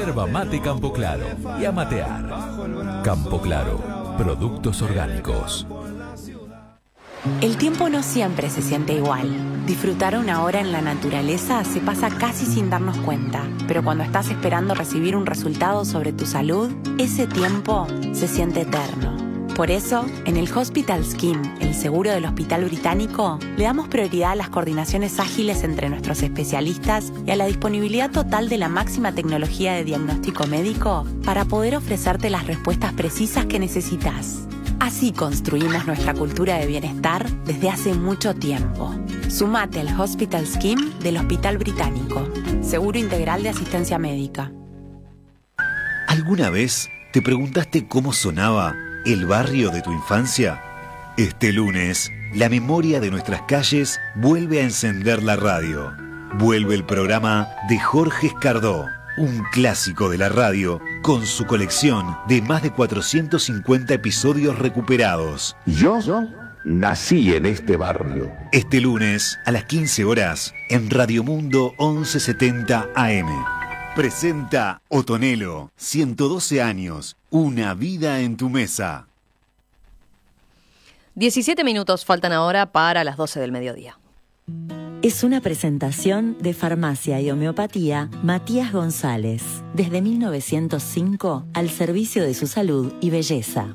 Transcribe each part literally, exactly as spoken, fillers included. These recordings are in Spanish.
Yerba mate Campo Claro y a matear. Campo Claro, productos orgánicos. El tiempo no siempre se siente igual. Disfrutar una hora en la naturaleza se pasa casi sin darnos cuenta, pero cuando estás esperando recibir un resultado sobre tu salud, ese tiempo se siente eterno. Por eso, en el Hospital Scheme, el seguro del Hospital Británico, le damos prioridad a las coordinaciones ágiles entre nuestros especialistas y a la disponibilidad total de la máxima tecnología de diagnóstico médico para poder ofrecerte las respuestas precisas que necesitas. Así construimos nuestra cultura de bienestar desde hace mucho tiempo. Sumate al Hospital Scheme del Hospital Británico. Seguro integral de asistencia médica. ¿Alguna vez te preguntaste cómo sonaba el barrio de tu infancia? Este lunes, la memoria de nuestras calles vuelve a encender la radio. Vuelve el programa de Jorge Escardó, un clásico de la radio con su colección de más de cuatrocientos cincuenta episodios recuperados. Yo nací en este barrio. Este lunes a las quince horas en Radio Mundo once setenta A M. Presenta Otonelo, ciento doce años, una vida en tu mesa. diecisiete minutos faltan ahora para las doce del mediodía. Es una presentación de Farmacia y Homeopatía Matías González, desde mil novecientos cinco al servicio de su salud y belleza.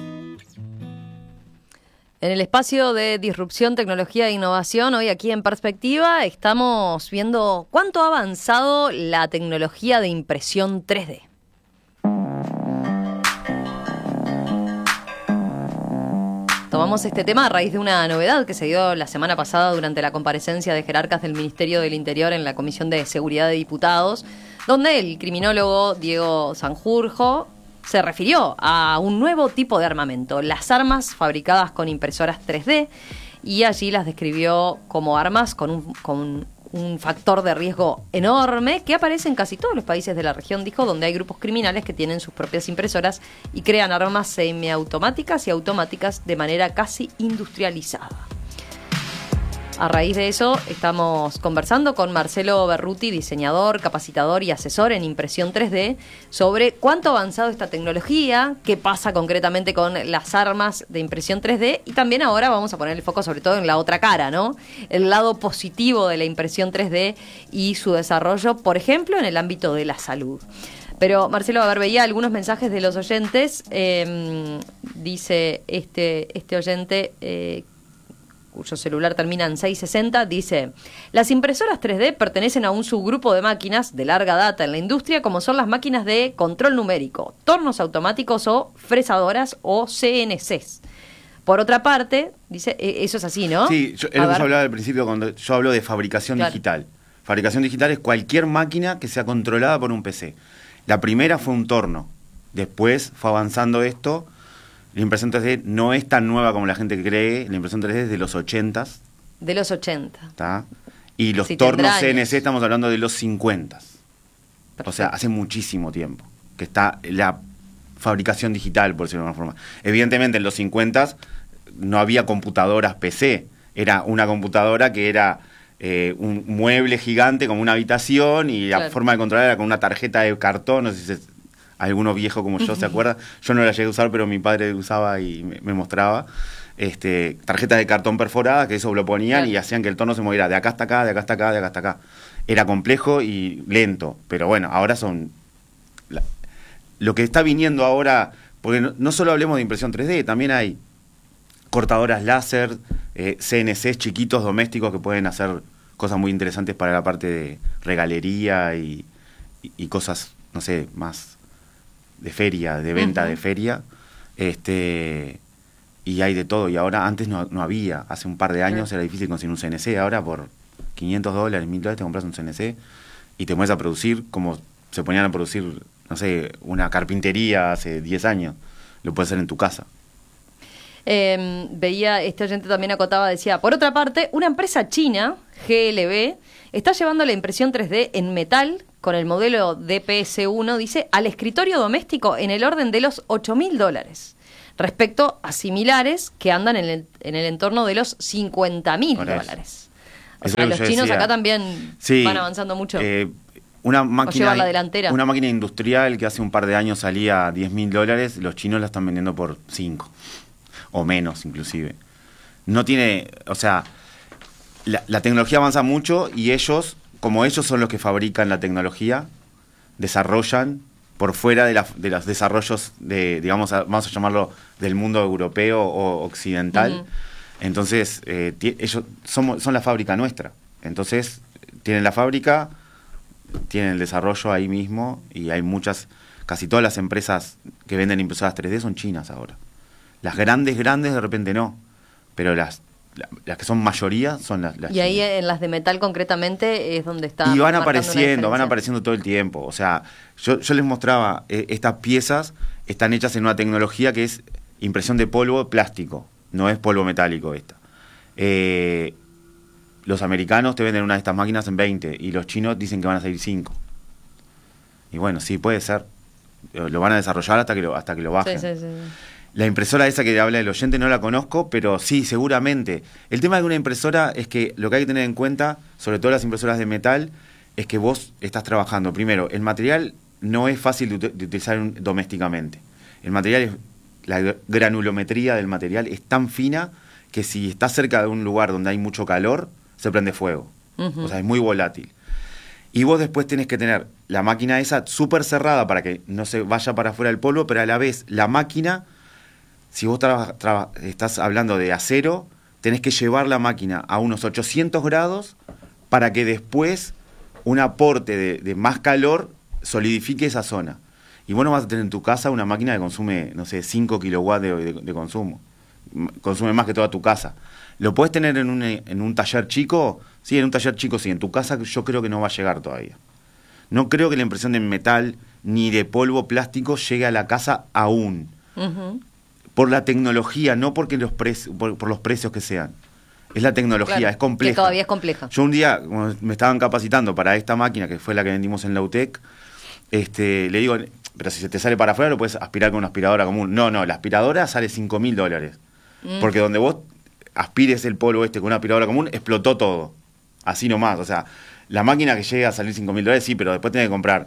En el espacio de disrupción, tecnología e innovación, hoy aquí en Perspectiva estamos viendo cuánto ha avanzado la tecnología de impresión tres D. Tomamos este tema a raíz de una novedad que se dio la semana pasada durante la comparecencia de jerarcas del Ministerio del Interior en la Comisión de Seguridad de Diputados, donde el criminólogo Diego Sanjurjo se refirió a un nuevo tipo de armamento, las armas fabricadas con impresoras tres D, y allí las describió como armas con un, con un factor de riesgo enorme que aparece en casi todos los países de la región, dijo, donde hay grupos criminales que tienen sus propias impresoras y crean armas semiautomáticas y automáticas de manera casi industrializada. A raíz de eso, estamos conversando con Marcelo Berruti, diseñador, capacitador y asesor en impresión tres D, sobre cuánto ha avanzado esta tecnología, qué pasa concretamente con las armas de impresión tres D, y también ahora vamos a poner el foco sobre todo en la otra cara, ¿no? El lado positivo de la impresión tres D y su desarrollo, por ejemplo, en el ámbito de la salud. Pero, Marcelo, a ver, veía algunos mensajes de los oyentes. Eh, dice este, este oyente... Eh, cuyo celular termina en seiscientos sesenta, dice: las impresoras tres D pertenecen a un subgrupo de máquinas de larga data en la industria, como son las máquinas de control numérico, tornos automáticos o fresadoras o C N Cs. Por otra parte, dice, eso es así, ¿no? Sí, yo, hemos hablado al principio cuando yo hablo de fabricación claro. digital. Fabricación digital es cualquier máquina que sea controlada por un P C. La primera fue un torno, después fue avanzando esto. La impresión tres D no es tan nueva como la gente cree. La impresión tres D es de los ochentas. De los ochenta. ¿Está? Y los sí, tornos C N C estamos hablando de los cincuentas. O sea, hace muchísimo tiempo que está la fabricación digital, por decirlo de alguna forma. Evidentemente, en los cincuentas no había computadoras P C. Era una computadora que era eh, un mueble gigante como una habitación y la claro. forma de controlar era con una tarjeta de cartón. No sé si se... alguno viejo como yo se acuerda, yo no la llegué a usar, pero mi padre usaba y me, me mostraba, este, tarjetas de cartón perforadas, que eso lo ponían claro. y hacían que el torno se moviera de acá hasta acá, de acá hasta acá, de acá hasta acá. Era complejo y lento, pero bueno, ahora son... La, lo que está viniendo ahora, porque no, no solo hablemos de impresión tres D, también hay cortadoras láser, eh, C N Cs chiquitos domésticos que pueden hacer cosas muy interesantes para la parte de regalería y, y, y cosas, no sé, más... de feria, de venta uh-huh. de feria, este y hay de todo, y ahora antes no, no había, hace un par de años uh-huh. era difícil conseguir un C N C, ahora por quinientos dólares, mil dólares te compras un C N C y te mueves a producir como se ponían a producir, no sé, una carpintería hace diez años, lo puedes hacer en tu casa. Eh, veía, este oyente también acotaba, decía, por otra parte, una empresa china, G L B, está llevando la impresión tres D en metal con el modelo D P S uno, dice, al escritorio doméstico en el orden de los ocho mil dólares, respecto a similares que andan en el, en el entorno de los cincuenta mil dólares. O sea, los chinos decía, acá también sí, van avanzando mucho. Eh, Una máquina, llevar la delantera. Una máquina industrial que hace un par de años salía a diez mil dólares, los chinos la están vendiendo por cinco. O menos, inclusive. No tiene... O sea, la, la tecnología avanza mucho y ellos, como ellos son los que fabrican la tecnología, desarrollan por fuera de, la, de los desarrollos de, digamos, vamos a llamarlo, del mundo europeo o occidental. Uh-huh. Entonces, eh, t- ellos son, son la fábrica nuestra. Entonces, tienen la fábrica, tienen el desarrollo ahí mismo y hay muchas, casi todas las empresas que venden impresoras tres D son chinas ahora. Las grandes, grandes de repente no, pero las, la, las que son mayoría son las, las y chinas. ahí en las de metal concretamente es donde está. Y van apareciendo, van apareciendo todo el tiempo. O sea, yo, yo les mostraba, eh, estas piezas están hechas en una tecnología que es impresión de polvo plástico, no es polvo metálico esta. Eh, los americanos te venden una de estas máquinas en veinte y los chinos dicen que van a salir cinco. Y bueno, sí, puede ser. Lo van a desarrollar hasta que lo, hasta que lo bajen. Sí, sí, sí. La impresora esa que habla el oyente no la conozco, pero sí, seguramente. El tema de una impresora es que lo que hay que tener en cuenta, sobre todo las impresoras de metal, es que vos estás trabajando. Primero, el material no es fácil de, ut- de utilizar un- domésticamente. El material es, la granulometría del material es tan fina que si estás cerca de un lugar donde hay mucho calor, se prende fuego. Uh-huh. O sea, es muy volátil. Y vos después tenés que tener la máquina esa súper cerrada para que no se vaya para afuera el polvo, pero a la vez la máquina... Si vos traba, traba, estás hablando de acero, tenés que llevar la máquina a unos ochocientos grados para que después un aporte de, de más calor solidifique esa zona. Y vos no vas a tener en tu casa una máquina que consume, no sé, cinco kilowatts de, de, de consumo. Consume más que toda tu casa. ¿Lo podés tener en un, en un taller chico? Sí, en un taller chico sí. En tu casa yo creo que no va a llegar todavía. No creo que la impresión de metal ni de polvo plástico llegue a la casa aún. Uh-huh. Por la tecnología, no porque los precios, por, por los precios que sean. Es la tecnología, claro, es compleja. Que todavía es compleja. Yo un día, me estaban capacitando para esta máquina, que fue la que vendimos en la U T E C, este, le digo, pero si se te sale para afuera lo puedes aspirar con una aspiradora común. No, no, la aspiradora sale cinco mil dólares. Mm. Porque donde vos aspires el polvo este con una aspiradora común, explotó todo. Así nomás, o sea, la máquina que llega a salir cinco mil dólares, sí, pero después tenés que comprar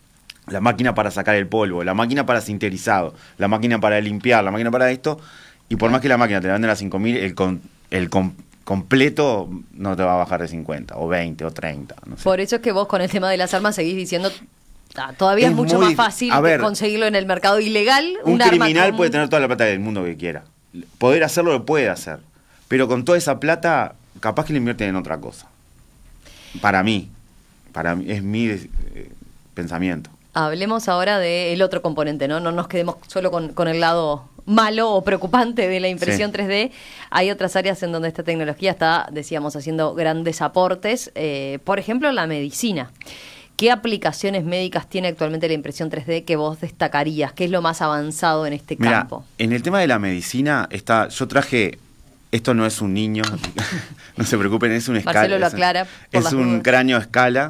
la máquina para sacar el polvo, la máquina para sinterizado, la máquina para limpiar, la máquina para esto, y por más que la máquina te la venden a cinco mil, el, con, el com, completo no te va a bajar de cincuenta, o veinte, o treinta. No sé. Por eso es que vos con el tema de las armas seguís diciendo, ah, todavía es, es mucho más fácil ver, conseguirlo en el mercado ilegal. Un, un criminal con... puede tener toda la plata del mundo que quiera. Poder hacerlo lo puede hacer, pero con toda esa plata, capaz que le invierten en otra cosa. Para mí, para mí es mi eh, pensamiento. Hablemos ahora del otro componente, ¿no? No nos quedemos solo con, con el lado malo o preocupante de la impresión sí. tres D. Hay otras áreas en donde esta tecnología está, decíamos, haciendo grandes aportes. Eh, por ejemplo, la medicina. ¿Qué aplicaciones médicas tiene actualmente la impresión tres D que vos destacarías? ¿Qué es lo más avanzado en este Mirá, campo? En el tema de la medicina, está, yo traje... Esto no es un niño, no se preocupen, es un escala. Marcelo lo aclara. Es, es un dudas. cráneo a escala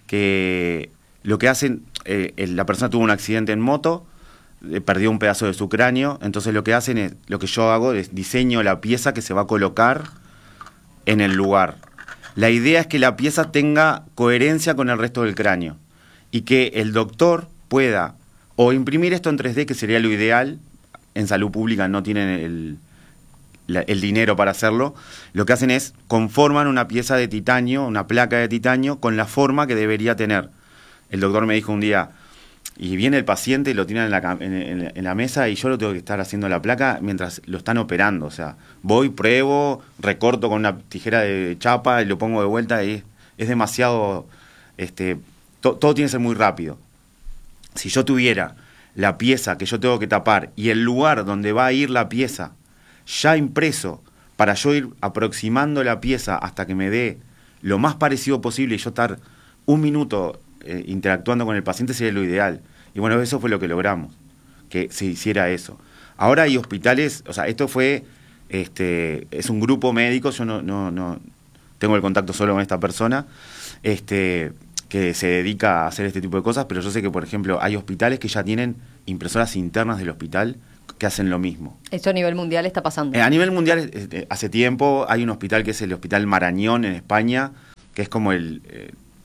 que lo que hacen... Eh, la persona tuvo un accidente en moto, eh, perdió un pedazo de su cráneo, entonces lo que hacen es, lo que yo hago es diseño la pieza que se va a colocar en el lugar. La idea es que la pieza tenga coherencia con el resto del cráneo y que el doctor pueda o imprimir esto en tres D, que sería lo ideal. En salud pública no tienen el, la, el dinero para hacerlo. Lo que hacen es conforman una pieza de titanio, una placa de titanio con la forma que debería tener. El doctor me dijo un día, y viene el paciente y lo tiran en la, en, en, en la mesa y yo lo tengo que estar haciendo la placa mientras lo están operando. O sea, voy, pruebo, recorto con una tijera de chapa y lo pongo de vuelta y es, es demasiado... este to, todo tiene que ser muy rápido. Si yo tuviera la pieza que yo tengo que tapar y el lugar donde va a ir la pieza ya impreso para yo ir aproximando la pieza hasta que me dé lo más parecido posible y yo estar un minuto... Eh, interactuando con el paciente sería lo ideal. Y bueno, eso fue lo que logramos, que se hiciera eso. Ahora hay hospitales, o sea, esto fue, este, es un grupo médico, yo no, no, no tengo el contacto solo con esta persona, este, que se dedica a hacer este tipo de cosas, pero yo sé que, por ejemplo, hay hospitales que ya tienen impresoras internas del hospital que hacen lo mismo. ¿Esto a nivel mundial está pasando? Eh, a nivel mundial, eh, hace tiempo, hay un hospital que es el Hospital Marañón en España, que es como el... Eh,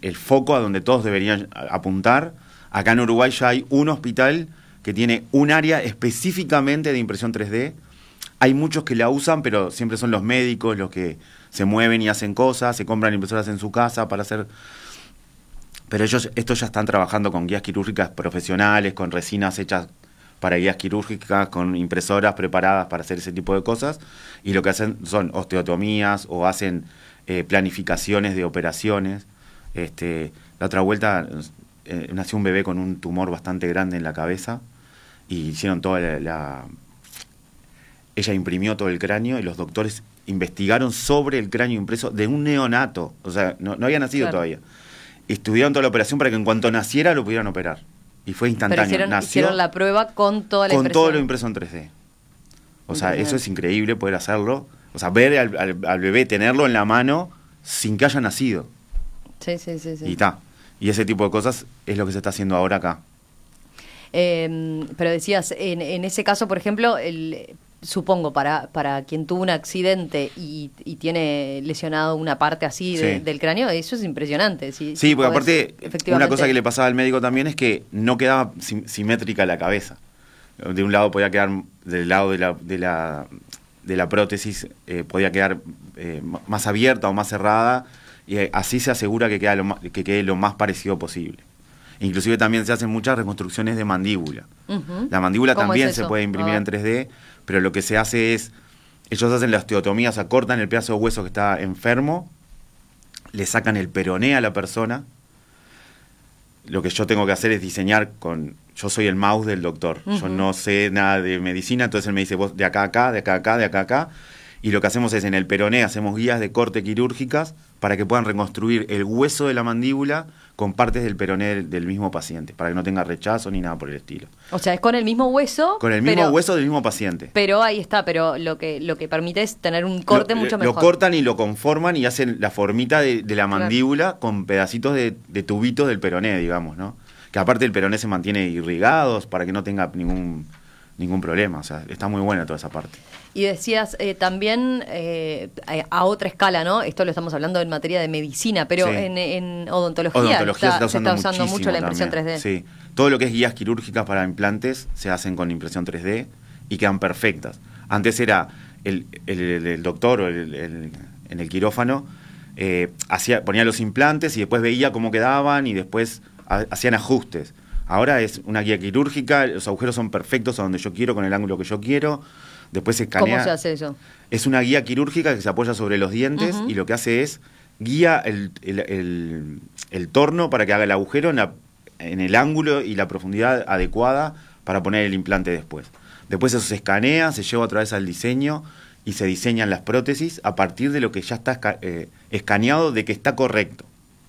el foco a donde todos deberían apuntar. Acá en Uruguay ya hay un hospital que tiene un área específicamente de impresión tres D. Hay muchos que la usan, pero siempre son los médicos los que se mueven y hacen cosas, se compran impresoras en su casa para hacer... Pero ellos, estos ya están trabajando con guías quirúrgicas profesionales, con resinas hechas para guías quirúrgicas, con impresoras preparadas para hacer ese tipo de cosas, y lo que hacen son osteotomías o hacen eh, planificaciones de operaciones. Este, la otra vuelta eh, nació un bebé con un tumor bastante grande en la cabeza y hicieron toda la, la... Ella imprimió todo el cráneo y los doctores investigaron sobre el cráneo impreso de un neonato, o sea, no, no había nacido claro. todavía. Estudiaron toda la operación para que en cuanto naciera lo pudieran operar. Y fue instantáneo. Pero hicieron, Nació hicieron la prueba con toda la con impresión. todo lo impreso en tres D. O sea, eso es increíble poder hacerlo. O sea, ver al, al, al bebé, tenerlo en la mano sin que haya nacido. Sí, sí, sí. sí. Y está. Y ese tipo de cosas es lo que se está haciendo ahora acá. Eh, pero decías, en, en ese caso, por ejemplo, el... supongo, para, para quien tuvo un accidente y, y tiene lesionado una parte así de, sí. del cráneo, eso es impresionante. Si, sí, si porque podés, aparte, efectivamente... una cosa que le pasaba al médico también es que no quedaba sim- simétrica la cabeza. De un lado podía quedar, del lado de la, de la, de la prótesis, eh, podía quedar eh, más abierta o más cerrada, y eh, así se asegura que, queda lo más, que quede lo más parecido posible. Inclusive también se hacen muchas reconstrucciones de mandíbula. Uh-huh. La mandíbula también es se puede imprimir ah. en tres D, pero lo que se hace es, ellos hacen la osteotomía, o sea, cortan el pedazo de hueso que está enfermo, le sacan el peroné a la persona. Lo que yo tengo que hacer es diseñar con... Yo soy el mouse del doctor, uh-huh. yo no sé nada de medicina, entonces él me dice, vos de acá a acá, de acá a acá, de acá a acá, y lo que hacemos es en el peroné hacemos guías de corte quirúrgicas para que puedan reconstruir el hueso de la mandíbula con partes del peroné del, del mismo paciente, para que no tenga rechazo ni nada por el estilo. O sea, es con el mismo hueso. Con el mismo pero, hueso del mismo paciente. Pero ahí está, pero lo que lo que permite es tener un corte lo, mucho lo mejor. Lo cortan y lo conforman y hacen la formita de, de la mandíbula claro. con pedacitos de, de tubitos del peroné, digamos, ¿no? Que aparte el peroné se mantiene irrigado para que no tenga ningún ningún problema, o sea, está muy buena toda esa parte. Y decías eh, también eh, a otra escala, ¿no? Esto lo estamos hablando en materia de medicina, pero sí. en, en odontología, odontología está, se está usando, se está usando mucho la impresión también. tres D. Sí, todo lo que es guías quirúrgicas para implantes se hacen con impresión tres D y quedan perfectas. Antes era el, el, el, el doctor o el, el, en el quirófano, eh, hacía, ponía los implantes y después veía cómo quedaban y después ha, hacían ajustes. Ahora es una guía quirúrgica, los agujeros son perfectos a donde yo quiero, con el ángulo que yo quiero. Después se escanea. ¿Cómo se hace eso? Es una guía quirúrgica que se apoya sobre los dientes uh-huh. y lo que hace es guía el, el, el, el torno para que haga el agujero en, la, en el ángulo y la profundidad adecuada para poner el implante después. Después eso se escanea, se lleva otra vez al diseño y se diseñan las prótesis a partir de lo que ya está esca- eh, escaneado de que está correcto.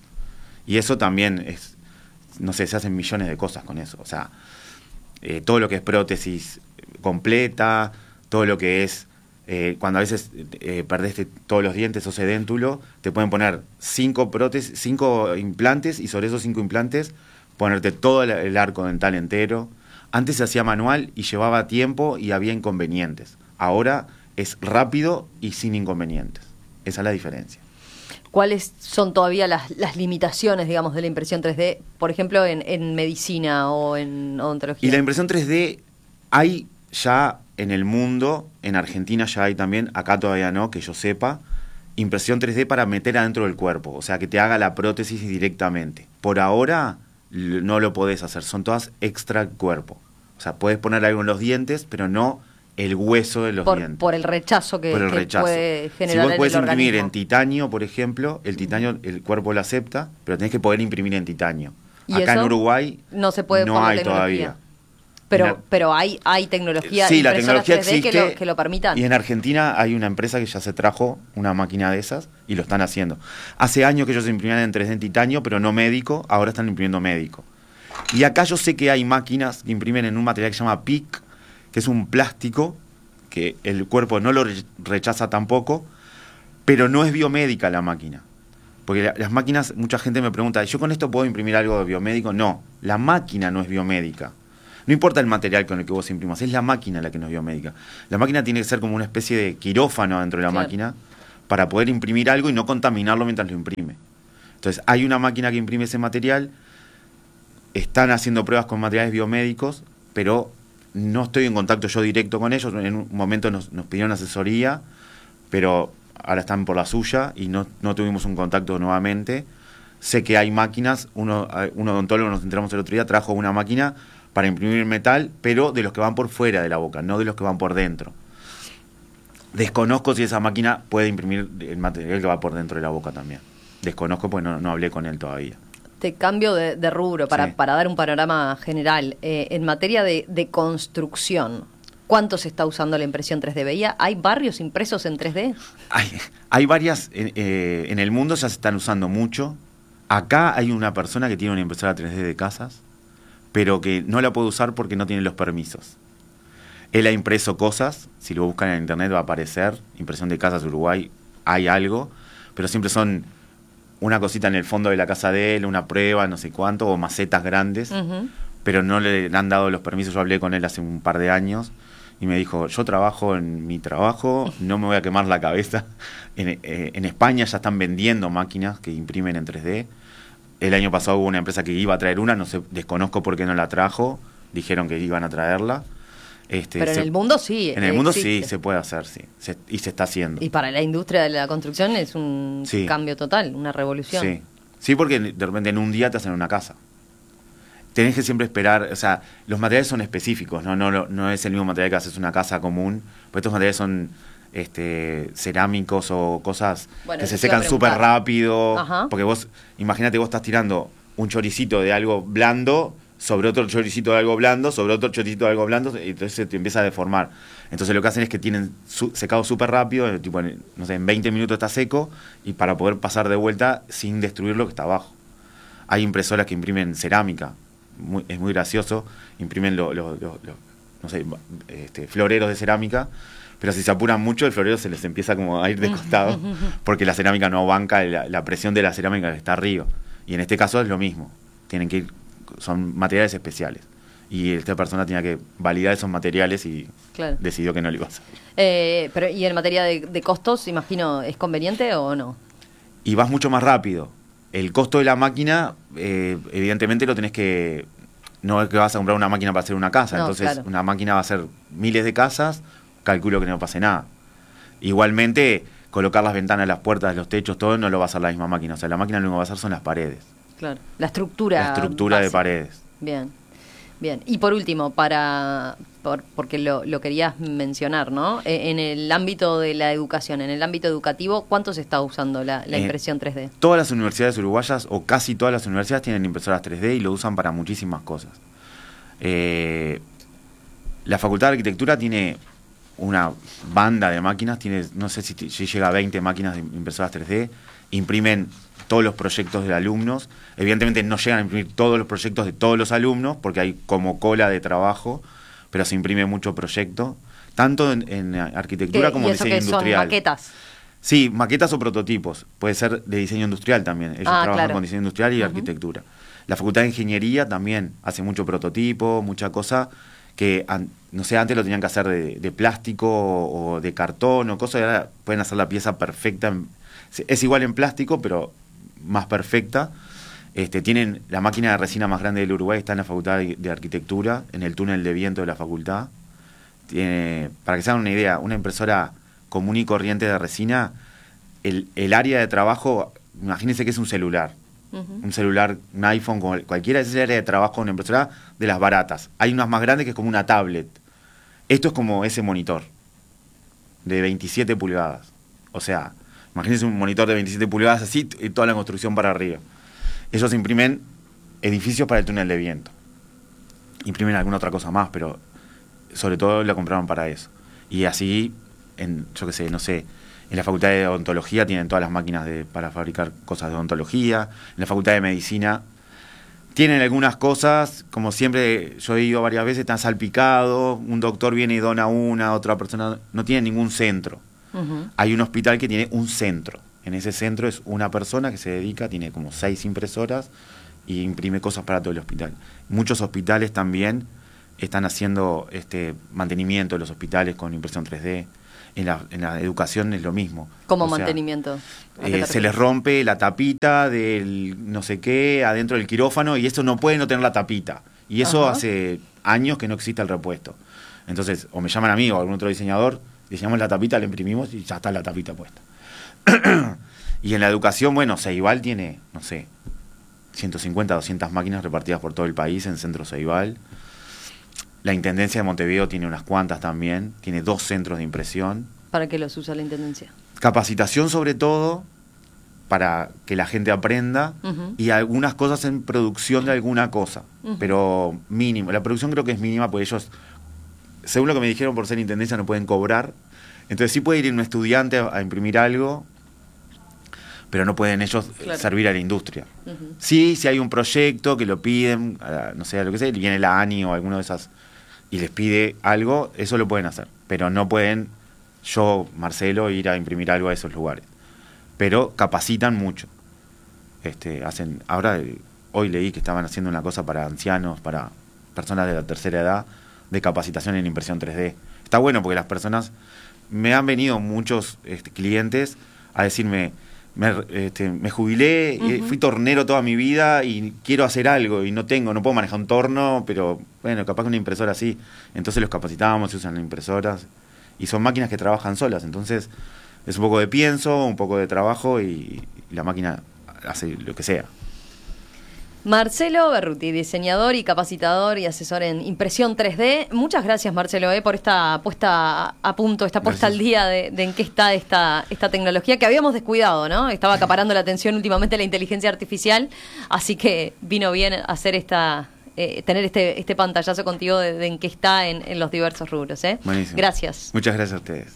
Y eso también es, no sé, se hacen millones de cosas con eso. O sea, eh, todo lo que es prótesis completa, todo lo que es, eh, cuando a veces eh, perdés todos los dientes o sedéntulo, te pueden poner cinco prótesis, cinco implantes y sobre esos cinco implantes ponerte todo el, el arco dental entero. Antes se hacía manual y llevaba tiempo y había inconvenientes. Ahora es rápido y sin inconvenientes. Esa es la diferencia. ¿Cuáles son todavía las, las limitaciones, digamos, de la impresión tres D, por ejemplo, en, en medicina o en odontología? Y la impresión tres D hay ya en el mundo, en Argentina ya hay también, acá todavía no, que yo sepa, impresión tres D para meter adentro del cuerpo, o sea, que te haga la prótesis directamente. Por ahora no lo podés hacer, son todas extra cuerpo. O sea, puedes poner algo en los dientes, pero no el hueso de los por, dientes. Por el rechazo que, por el que rechazo. puede generar. Si vos podés el imprimir organismo. en titanio, por ejemplo, el titanio el cuerpo lo acepta, pero tenés que poder imprimir en titanio. ¿Y acá eso? en Uruguay no se puede no por la hay tecnología. todavía. Pero, la, pero hay, hay tecnología, sí, la tecnología tres D existe, que lo, que lo permitan. Y en Argentina hay una empresa que ya se trajo una máquina de esas y lo están haciendo. Hace años que ellos imprimían en tres D en titanio, pero no médico, ahora están imprimiendo médico. Y acá yo sé que hay máquinas que imprimen en un material que se llama P I C, que es un plástico que el cuerpo no lo rechaza tampoco, pero no es biomédica la máquina. Porque la, las máquinas, mucha gente me pregunta, ¿yo con esto puedo imprimir algo de biomédico? No, la máquina no es biomédica. No importa el material con el que vos imprimas, es la máquina la que no es biomédica. La máquina tiene que ser como una especie de quirófano dentro de la claro. máquina para poder imprimir algo y no contaminarlo mientras lo imprime. Entonces hay una máquina que imprime ese material, están haciendo pruebas con materiales biomédicos, pero no estoy en contacto yo directo con ellos. En un momento nos, nos pidieron asesoría, pero ahora están por la suya y no, no tuvimos un contacto nuevamente. Sé que hay máquinas, uno, un odontólogo, nos enteramos el otro día, trajo una máquina para imprimir metal, pero de los que van por fuera de la boca, no de los que van por dentro. Desconozco si esa máquina puede imprimir el material que va por dentro de la boca también. Desconozco porque no, no hablé con él todavía. Te cambio de, de rubro para, Sí. para dar un panorama general. Eh, en materia de, de construcción, ¿cuánto se está usando la impresión tres D? ¿Veía? ¿Hay barrios impresos en tres D? Hay, hay varias, eh, eh, en el mundo ya se están usando mucho. Acá hay una persona que tiene una impresora tres D de casas, pero que no la puede usar porque no tiene los permisos. Él ha impreso cosas, si lo buscan en internet va a aparecer, impresión de casas Uruguay, hay algo, pero siempre son una cosita en el fondo de la casa de él, una prueba, no sé cuánto, o macetas grandes, uh-huh. pero no le han dado los permisos. Yo hablé con él hace un par de años y me dijo, yo trabajo en mi trabajo, no me voy a quemar la cabeza. En, eh, en España ya están vendiendo máquinas que imprimen en tres D. El año pasado hubo una empresa que iba a traer una, no sé, desconozco por qué no la trajo, dijeron que iban a traerla. Este, Pero se, en el mundo sí. En el mundo existe. sí se puede hacer, sí. Se, y se está haciendo. Y para la industria de la construcción es un sí. cambio total, una revolución. Sí. Sí, porque de repente en un día te hacen una casa. Tenés que siempre esperar, o sea, los materiales son específicos, no, no, no es el mismo material que haces una casa común, porque estos materiales son este, cerámicos o cosas bueno, que se secan súper rápido. Ajá. Porque vos, imagínate, vos estás tirando un choricito de algo blando sobre otro choricito de algo blando, sobre otro choricito de algo blando, y entonces se te empieza a deformar. Entonces lo que hacen es que tienen su, secado súper rápido, tipo, en, no sé, en veinte minutos está seco, y para poder pasar de vuelta sin destruir lo que está abajo. Hay impresoras que imprimen cerámica, muy, es muy gracioso, imprimen los, lo, lo, lo, no sé, este, floreros de cerámica, pero si se apuran mucho el florero se les empieza como a ir de costado, porque la cerámica no banca la, la presión de la cerámica que está arriba. Y en este caso es lo mismo, tienen que ir, son materiales especiales. Y esta persona tenía que validar esos materiales y claro. decidió que no le iba a hacer. Eh, pero, ¿y en materia de, de costos, imagino, es conveniente o no? Y vas mucho más rápido. El costo de la máquina, eh, evidentemente lo tenés que... No es que vas a comprar una máquina para hacer una casa. No, entonces, claro. una máquina va a hacer miles de casas, calculo que no pase nada. Igualmente, colocar las ventanas, las puertas, los techos, todo, no lo va a hacer la misma máquina. O sea, la máquina lo que va a hacer son las paredes. Claro, la estructura. La estructura básica. De paredes. Bien, bien. Y por último, para por, porque lo, lo querías mencionar, ¿no? Eh, en el ámbito de la educación, en el ámbito educativo, ¿cuánto se está usando la, la impresión eh, tres D? Todas las universidades uruguayas, o casi todas las universidades, tienen impresoras tres D y lo usan para muchísimas cosas. Eh, la Facultad de Arquitectura tiene una banda de máquinas, tiene no sé si, si llega a veinte máquinas de impresoras tres D, imprimen todos los proyectos de alumnos. Evidentemente no llegan a imprimir todos los proyectos de todos los alumnos, porque hay como cola de trabajo, pero se imprime mucho proyecto, tanto en, en arquitectura como en diseño industrial. ¿Son maquetas? Sí, maquetas o prototipos. Puede ser de diseño industrial también. Ellos ah, trabajan claro. con diseño industrial y uh-huh. arquitectura. La Facultad de Ingeniería también hace mucho prototipo, mucha cosa que, no sé, antes lo tenían que hacer de, de plástico o, o de cartón o cosas, y ahora pueden hacer la pieza perfecta. En, es igual en plástico, pero más perfecta. Este, tienen la máquina de resina más grande del Uruguay, está en la Facultad de, de Arquitectura, en el túnel de viento de la facultad. Tiene, para que se hagan una idea, una impresora común y corriente de resina, el, el área de trabajo, imagínense que es un celular. Uh-huh. Un celular, un iPhone, cualquiera, es el área de trabajo de una impresora de las baratas. Hay unas más grandes que es como una tablet. Esto es como ese monitor de veintisiete pulgadas. O sea, imagínense un monitor de veintisiete pulgadas así y toda la construcción para arriba. Ellos imprimen edificios para el túnel de viento. Imprimen alguna otra cosa más, pero sobre todo la compraron para eso. Y así, en, yo qué sé, no sé, en la Facultad de Odontología tienen todas las máquinas de, para fabricar cosas de odontología. En la Facultad de Medicina tienen algunas cosas, como siempre yo he ido varias veces, están salpicados, un doctor viene y dona una, otra persona, no tiene ningún centro. Uh-huh. Hay un hospital que tiene un centro. En ese centro es una persona que se dedica, tiene como seis impresoras y imprime cosas para todo el hospital. Muchos hospitales también están haciendo este mantenimiento de los hospitales con impresión tres D. En la, en la educación es lo mismo. Como o sea, mantenimiento. Eh, se les rompe la tapita del no sé qué adentro del quirófano y eso no puede no tener la tapita. Y eso Ajá. hace años que no existe el repuesto. Entonces, o me llaman a mí o a algún otro diseñador, diseñamos la tapita, la imprimimos y ya está la tapita puesta. Y en la educación, bueno, Ceibal tiene, no sé, ciento cincuenta, doscientas máquinas repartidas por todo el país en Centro Ceibal. La Intendencia de Montevideo tiene unas cuantas también, tiene dos centros de impresión. ¿Para qué los usa la Intendencia? Capacitación sobre todo, para que la gente aprenda, uh-huh. y algunas cosas en producción de alguna cosa, uh-huh. pero mínimo. La producción creo que es mínima porque ellos, según lo que me dijeron por ser Intendencia, no pueden cobrar. Entonces sí puede ir un estudiante a, a imprimir algo, pero no pueden ellos claro. servir a la industria. Uh-huh. Sí, si hay un proyecto que lo piden, uh, no sé, lo que sea, viene la ANI o alguno de esas y les pide algo, eso lo pueden hacer, pero no pueden yo, Marcelo, ir a imprimir algo a esos lugares. Pero capacitan mucho. Este, hacen, ahora, hoy leí que estaban haciendo una cosa para ancianos, para personas de la tercera edad, de capacitación en impresión tres D. Está bueno porque las personas, me han venido muchos este, clientes a decirme, me, este, me jubilé, uh-huh. fui tornero toda mi vida y quiero hacer algo y no tengo, no puedo manejar un torno, pero bueno, capaz que una impresora sí. Entonces los capacitábamos, se usan las impresoras y son máquinas que trabajan solas. Entonces es un poco de pienso, un poco de trabajo y, y la máquina hace lo que sea. Marcelo Berruti, diseñador y capacitador y asesor en impresión tres D. Muchas gracias, Marcelo, eh, por esta puesta a punto, esta puesta gracias. al día de, de en qué está esta, esta tecnología que habíamos descuidado, ¿no? Estaba acaparando la atención últimamente la inteligencia artificial, así que vino bien hacer esta, eh, tener este, este pantallazo contigo de, de en qué está en, en los diversos rubros, ¿eh? Buenísimo. Gracias. Muchas gracias a ustedes.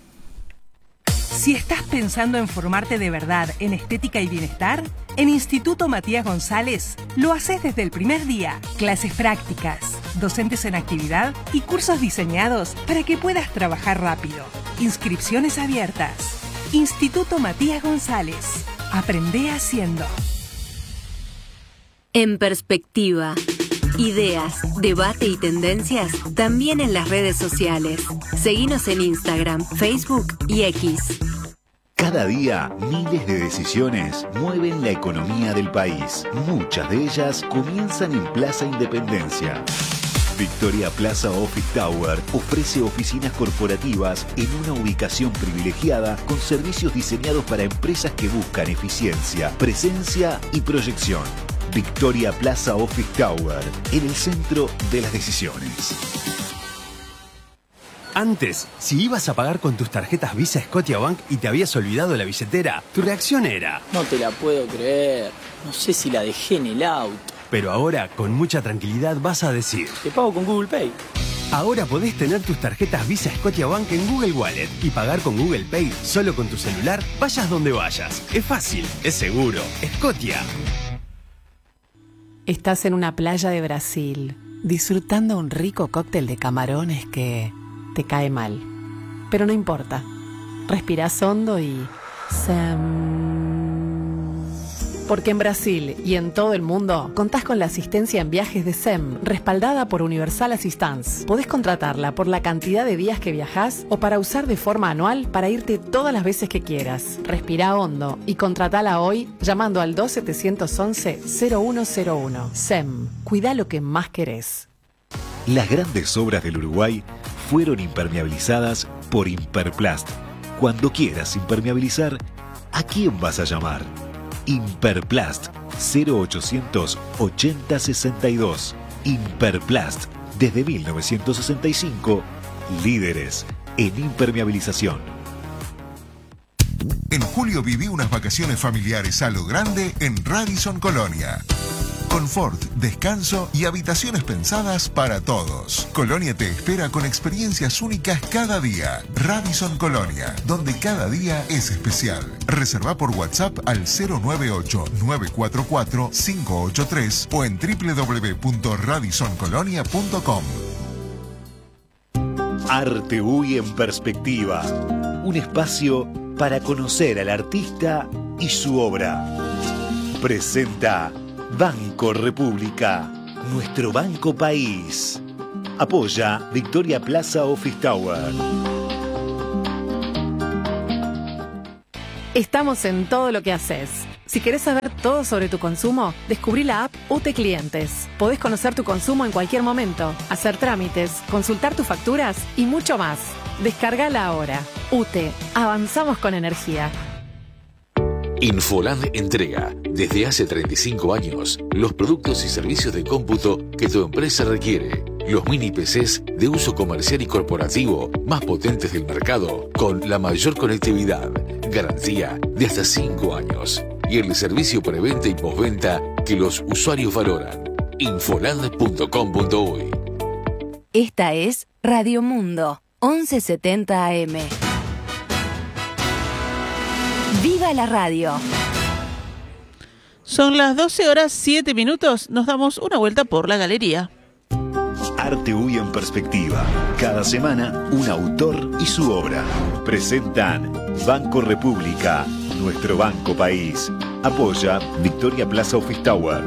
Si estás pensando en formarte de verdad en estética y bienestar, en Instituto Matías González lo haces desde el primer día. Clases prácticas, docentes en actividad y cursos diseñados para que puedas trabajar rápido. Inscripciones abiertas. Instituto Matías González. Aprende haciendo. En perspectiva. Ideas, debate y tendencias también en las redes sociales. Seguinos en Instagram, Facebook y X. Cada día, miles de decisiones mueven la economía del país. Muchas de ellas comienzan en Plaza Independencia. Victoria Plaza Office Tower ofrece oficinas corporativas en una ubicación privilegiada con servicios diseñados para empresas que buscan eficiencia, presencia y proyección. Victoria Plaza Office Tower, en el centro de las decisiones. Antes, si ibas a pagar con tus tarjetas Visa Scotiabank y te habías olvidado la billetera, tu reacción era: no te la puedo creer, no sé si la dejé en el auto. Pero ahora, con mucha tranquilidad, vas a decir: te pago con Google Pay. Ahora podés tener tus tarjetas Visa Scotiabank en Google Wallet y pagar con Google Pay solo con tu celular, vayas donde vayas. Es fácil, es seguro. Scotia. Estás en una playa de Brasil, disfrutando un rico cóctel de camarones que te cae mal. Pero no importa. Respirás hondo y... Sem... Porque en Brasil y en todo el mundo contás con la asistencia en viajes de S E M, respaldada por Universal Assistance. Podés contratarla por la cantidad de días que viajás o para usar de forma anual para irte todas las veces que quieras. Respirá hondo y contratala hoy llamando al dos siete once cero uno cero uno. S E M, cuidá lo que más querés. Las grandes obras del Uruguay fueron impermeabilizadas por Imperplast. Cuando quieras impermeabilizar, ¿a quién vas a llamar? Imperplast, cero ochocientos ochenta sesenta y dos. Imperplast, desde mil novecientos sesenta y cinco, líderes en impermeabilización. En julio viví unas vacaciones familiares a lo grande en Radisson Colonia. Confort, descanso y habitaciones pensadas para todos. Colonia te espera con experiencias únicas cada día. Radisson Colonia, donde cada día es especial. Reserva por WhatsApp al cero nueve ocho nueve cuatro cuatro cinco ocho tres o en doble u doble u doble u punto radisson colonia punto com. Arte U Y en perspectiva. Un espacio para conocer al artista y su obra. Presenta Banco República, nuestro banco país. Apoya Victoria Plaza Office Tower. Estamos en todo lo que haces. Si querés saber todo sobre tu consumo, descubrí la app U T E Clientes. Podés conocer tu consumo en cualquier momento, hacer trámites, consultar tus facturas y mucho más. Descargala ahora. U T E. Avanzamos con energía. Infoland entrega, desde hace treinta y cinco años, los productos y servicios de cómputo que tu empresa requiere. Los mini P Cs de uso comercial y corporativo más potentes del mercado, con la mayor conectividad, garantía de hasta cinco años y el servicio preventa y postventa que los usuarios valoran. Infoland punto com punto uy. Esta es Radio Mundo, once setenta A M. ¡Viva la radio! Son las doce horas siete minutos. Nos damos una vuelta por la galería. Arte Uy en perspectiva. Cada semana, un autor y su obra. Presentan Banco República, nuestro banco país. Apoya Victoria Plaza Office Tower.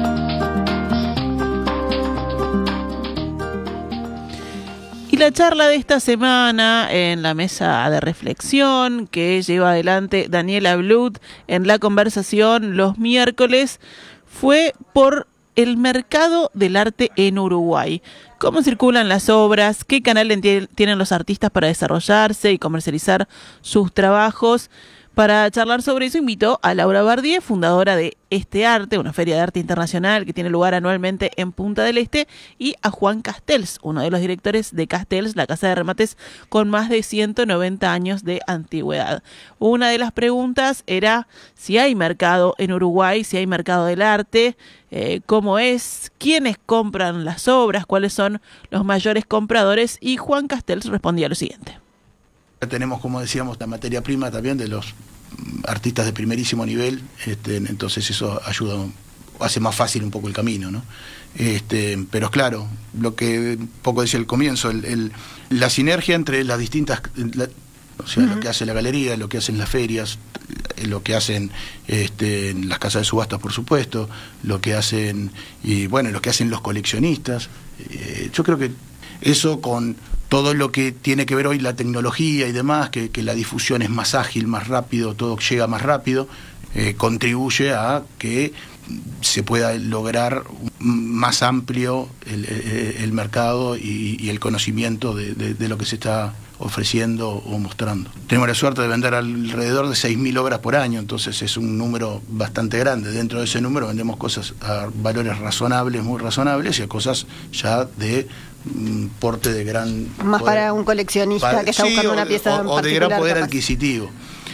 Y la charla de esta semana en la mesa de reflexión que lleva adelante Daniela Blut en La Conversación los miércoles fue por el mercado del arte en Uruguay. Cómo circulan las obras, qué canal tienen los artistas para desarrollarse y comercializar sus trabajos. Para charlar sobre eso invitó a Laura Bardier, fundadora de Este Arte, una feria de arte internacional que tiene lugar anualmente en Punta del Este, y a Juan Castells, uno de los directores de Castells, la casa de remates con más de ciento noventa años de antigüedad. Una de las preguntas era si hay mercado en Uruguay, si hay mercado del arte, eh, cómo es, quiénes compran las obras, cuáles son los mayores compradores, y Juan Castells respondía lo siguiente. Tenemos, como decíamos, la materia prima también de los artistas de primerísimo nivel, este, entonces eso ayuda, hace más fácil un poco el camino, ¿no? Este, pero claro, lo que un poco decía al comienzo, el, el, la sinergia entre las distintas, la, o sea, uh-huh. lo que hace la galería, lo que hacen las ferias, lo que hacen este, en las casas de subastas, por supuesto, lo que hacen, y bueno, lo que hacen los coleccionistas, eh, yo creo que eso con todo lo que tiene que ver hoy la tecnología y demás, que, que la difusión es más ágil, más rápido, todo llega más rápido, eh, contribuye a que se pueda lograr más amplio el, el, el mercado y, y el conocimiento de, de, de lo que se está ofreciendo o mostrando. Tenemos la suerte de vender alrededor de seis mil obras por año, entonces es un número bastante grande. Dentro de ese número vendemos cosas a valores razonables, muy razonables, y a cosas ya de un porte de gran... Más poder, para un coleccionista para, que está sí, buscando o, una pieza o, o de gran poder capaz. adquisitivo.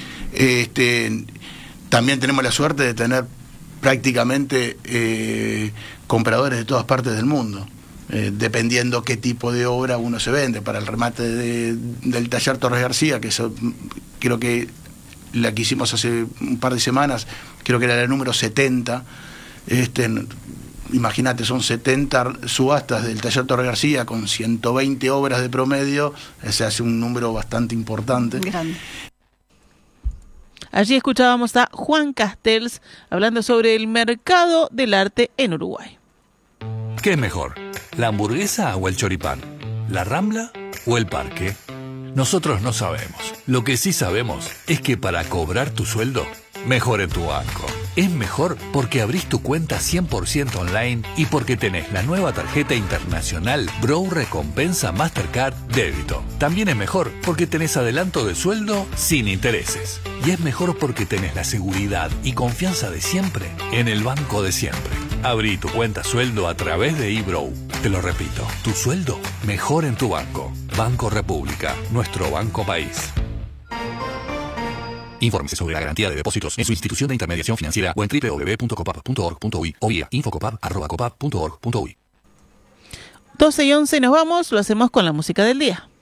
Este, también tenemos la suerte de tener prácticamente eh, compradores de todas partes del mundo. Eh, dependiendo qué tipo de obra uno se vende. Para el remate de, del taller Torres García, que eso, creo que la que hicimos hace un par de semanas, creo que era la número setenta, este, imagínate, son setenta subastas del taller Torres García con ciento veinte obras de promedio, se hace un número bastante importante. Grande. Allí escuchábamos a Juan Castells hablando sobre el mercado del arte en Uruguay. ¿Qué es mejor? ¿La hamburguesa o el choripán? ¿La Rambla o el parque? Nosotros no sabemos. Lo que sí sabemos es que para cobrar tu sueldo, mejor en tu banco. Es mejor porque abrís tu cuenta cien por ciento online y porque tenés la nueva tarjeta internacional Bro Recompensa Mastercard Débito. También es mejor porque tenés adelanto de sueldo sin intereses. Y es mejor porque tenés la seguridad y confianza de siempre en el banco de siempre. Abrí tu cuenta sueldo a través de eBrow. Te lo repito, tu sueldo mejor en tu banco. Banco República, nuestro banco país. Infórmese sobre la garantía de depósitos en su institución de intermediación financiera o en doble u doble u doble u punto copap punto org punto uy o vía infocopap arroba copap punto org punto uy. doce y once nos vamos, lo hacemos con la música del día.